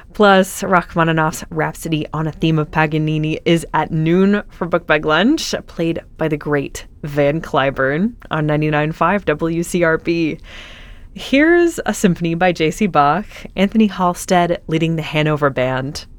Plus, Rachmaninoff's Rhapsody on a Theme of Paganini is at noon for Book Bag Lunch, played by the great Van Cliburn on 99.5 WCRB. Here's a symphony by J.C. Bach, Anthony Halstead leading the Hanover Band.